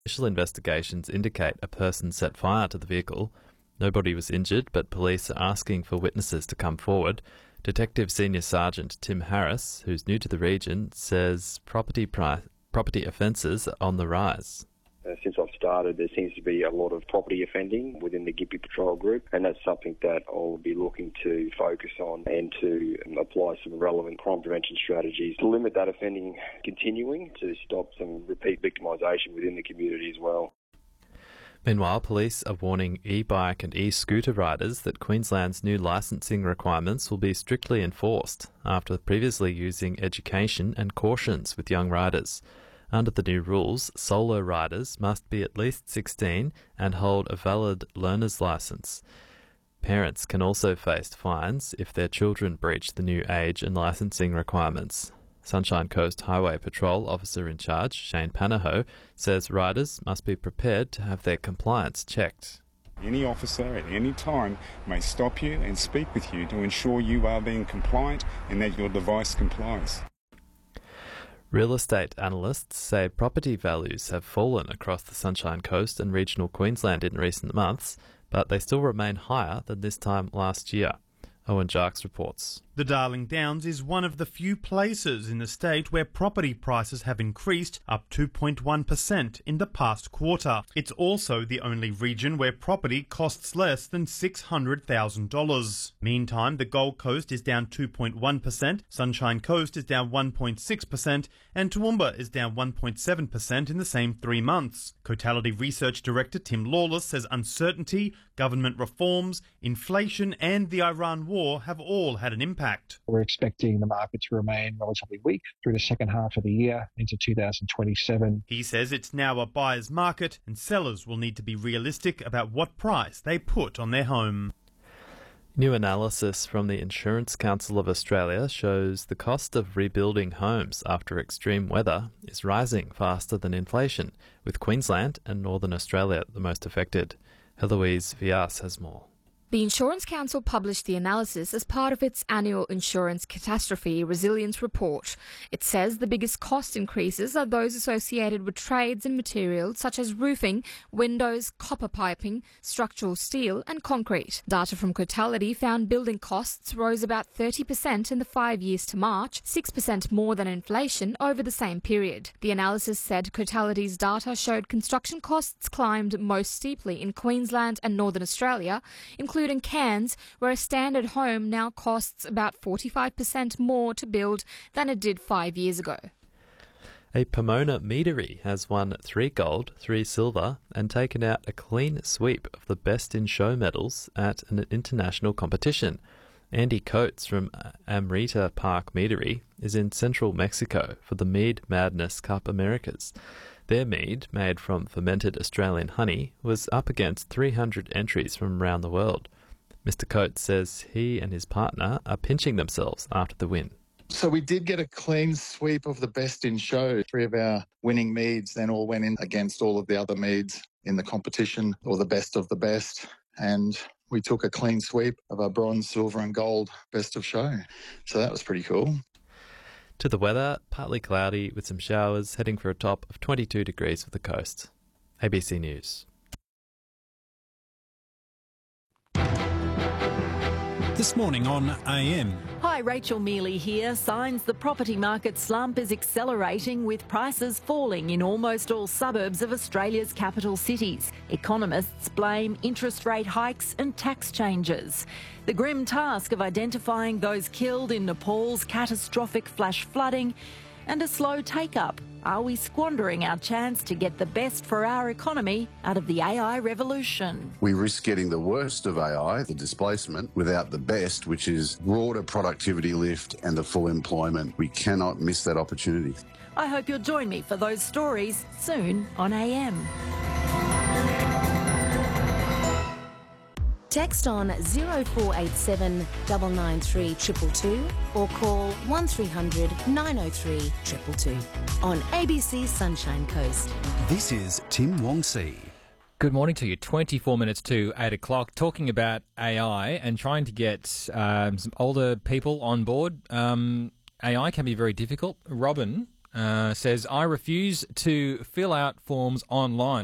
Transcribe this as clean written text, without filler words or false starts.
Initial investigations indicate a person set fire to the vehicle. Nobody was injured, but police are asking for witnesses to come forward. Detective Senior Sergeant Tim Harris, who's new to the region, says property offences are on the rise. Since I've started, there seems to be a lot of property offending within the Gympie Patrol group, and that's something that I'll be looking to focus on and to apply some relevant crime prevention strategies to limit that offending continuing, to stop some repeat victimisation within the community as well. Meanwhile, police are warning e-bike and e-scooter riders that Queensland's new licensing requirements will be strictly enforced after previously using education and cautions with young riders. Under the new rules, solo riders must be at least 16 and hold a valid learner's licence. Parents can also face fines if their children breach the new age and licensing requirements. Sunshine Coast Highway Patrol Officer in Charge, Shane Panaho, says riders must be prepared to have their compliance checked. Any officer at any time may stop you and speak with you to ensure you are being compliant and that your device complies. Real estate analysts say property values have fallen across the Sunshine Coast and regional Queensland in recent months, but they still remain higher than this time last year. Owen Jarks reports. The Darling Downs is one of the few places in the state where property prices have increased up 2.1% in the past quarter. It's also the only region where property costs less than $600,000. Meantime, the Gold Coast is down 2.1%, Sunshine Coast is down 1.6%, and Toowoomba is down 1.7% in the same 3 months. Cotality Research Director Tim Lawless says uncertainty, government reforms, inflation and the Iran war have all had an impact. We're expecting the market to remain relatively weak through the second half of the year into 2027. He says it's now a buyer's market and sellers will need to be realistic about what price they put on their home. New analysis from the Insurance Council of Australia shows the cost of rebuilding homes after extreme weather is rising faster than inflation, with Queensland and Northern Australia the most affected. Heloise Vias has more. The Insurance Council published the analysis as part of its annual Insurance Catastrophe Resilience Report. It says the biggest cost increases are those associated with trades and materials such as roofing, windows, copper piping, structural steel and concrete. Data from Cotality found building costs rose about 30% in the 5 years to March, 6% more than inflation over the same period. The analysis said Cotality's data showed construction costs climbed most steeply in Queensland and Northern Australia, including Cairns, where a standard home now costs about 45% more to build than it did 5 years ago. A Pomona meadery has won 3 gold, 3 silver and taken out a clean sweep of the Best in Show medals at an international competition. Andy Coates from Amrita Park Meadery is in central Mexico for the Mead Madness Cup Americas. Their mead, made from fermented Australian honey, was up against 300 entries from around the world. Mr. Coates says he and his partner are pinching themselves after the win. So we did get a clean sweep of the Best in Show. 3 of our winning meads then all went in against all of the other meads in the competition, or the best of the best. And we took a clean sweep of our bronze, silver and gold Best of Show. So that was pretty cool. To the weather, partly cloudy with some showers, heading for a top of 22 degrees for the coast. ABC News. This morning on AM. Hi, Rachel Mealy here. Signs the property market slump is accelerating, with prices falling in almost all suburbs of Australia's capital cities. Economists blame interest rate hikes and tax changes. The grim task of identifying those killed in Nepal's catastrophic flash flooding, and a slow take-up. Are we squandering our chance to get the best for our economy out of the AI revolution? We risk getting the worst of AI, the displacement, without the best, which is broader productivity lift and the full employment. We cannot miss that opportunity. I hope you'll join me for those stories soon on AM. Text on 0487 993 222 or call 1300 903 222 on ABC Sunshine Coast. This is Tim Wongsee. Good morning to you. 24 minutes to 8 o'clock, talking about AI and trying to get some older people on board. AI can be very difficult. Robin says, I refuse to fill out forms online.